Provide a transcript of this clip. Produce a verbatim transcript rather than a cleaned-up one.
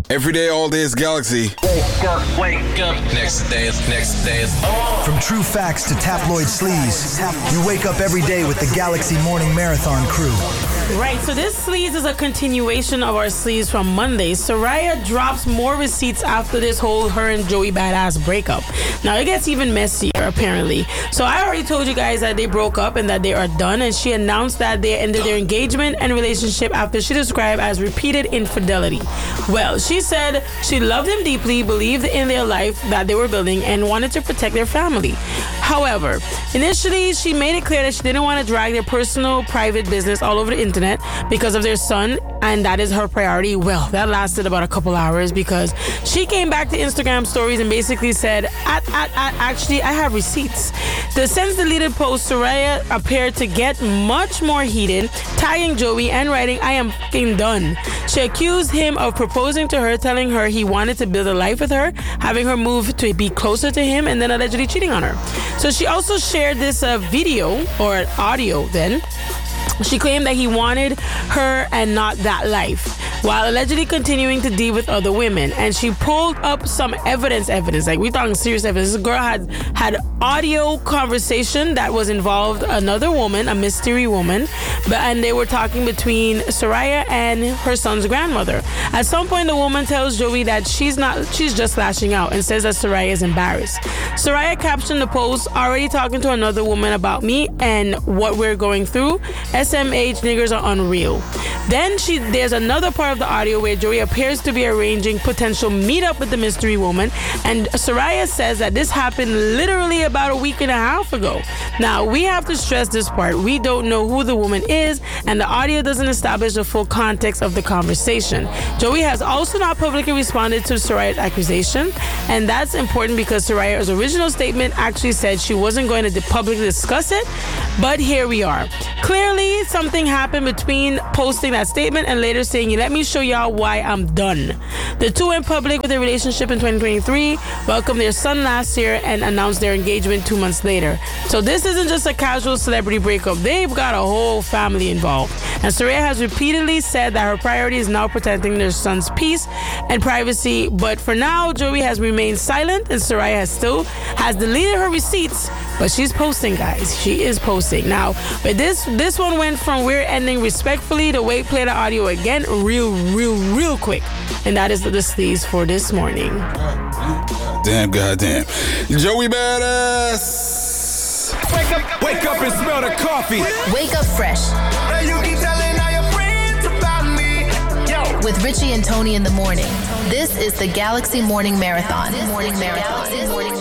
Every day, all day is Galaxy. Wake up, wake up. Next day is, next day is on. From true facts to tabloid sleaze, you wake up every day with the Galaxy Morning Marathon crew. Right, so this sleaze is a continuation of our sleaze from Monday. Soraya drops more receipts after this whole her and Joey Badass breakup. Now, it gets even messier, apparently. So I already told you guys that they broke up and that they are done, and she announced that they ended their engagement and relationship after she described as repeated infidelity. Well, she said she loved him deeply, believed in their life that they were building, and wanted to protect their family. However, initially, she made it clear that she didn't want to drag their personal, private business all over the internet because of their son, and that is her priority. Well, that lasted about a couple hours because she came back to Instagram stories and basically said, at, at, at, actually, I have receipts. The since deleted post, Soraya appeared to get much more heated, tagging Joey and writing, I am fucking done. She accused him of proposing to her, telling her he wanted to build a life with her, having her move to be closer to him, and then allegedly cheating on her. So she also shared this uh, video, or audio then. She claimed that he wanted her and not that life, while allegedly continuing to deal with other women. And she pulled up some evidence, evidence, like we're talking serious evidence. This girl had had audio conversation that was involved another woman, a mystery woman, but and they were talking between Soraya and her son's grandmother. At some point, the woman tells Joey that she's not, she's just lashing out and says that Soraya is embarrassed. Soraya captioned the post, already talking to another woman about me and what we're going through. S M H niggers are unreal. Then she there's another part of the audio where Joey appears to be arranging potential meetup with the mystery woman, and Soraya says that this happened literally about a week and a half ago. Now, we have to stress this part. We don't know who the woman is, and the audio doesn't establish the full context of the conversation. Joey has also not publicly responded to Soraya's accusation, and that's important because Soraya's original statement actually said she wasn't going to publicly discuss it, but here we are. Clearly, something happened between posting that statement and later saying, let me show y'all why I'm done. The two went public with their relationship in twenty twenty-three, welcomed their son last year, and announced their engagement two months later. So this isn't just a casual celebrity breakup. They've got a whole family involved. And Soraya has repeatedly said that her priority is now protecting their son's peace and privacy. But for now, Joey has remained silent, and Soraya has still has deleted her receipts. But she's posting, guys. She is posting. Now, but this this one went from we're ending respectfully to wait, play the audio again real, real, real quick. And that is the, the sleaze for this morning. Damn, goddamn. Joey Badass. Wake up, wake up and smell the coffee. Wake up fresh. And you keep telling all your friends about me. Yo. With Richie and Tony in the morning. This is the Galaxy Morning Marathon. Morning Marathon.